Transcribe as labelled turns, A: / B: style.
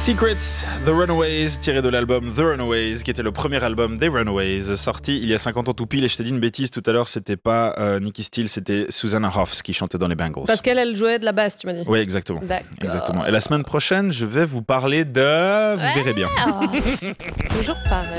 A: Secrets, The Runaways, tiré de l'album The Runaways, qui était le premier album des Runaways, sorti il y a 50 ans tout pile. Et je t'ai dit une bêtise tout à l'heure, c'était pas Nikki Steele, c'était Susanna Hoffs qui chantait dans les Bangles.
B: Parce qu'elle jouait de la basse, tu m'as dit.
A: Oui, exactement.
B: D'accord.
A: Exactement. Et la semaine prochaine, je vais vous parler de... Vous verrez bien.
B: Toujours pareil.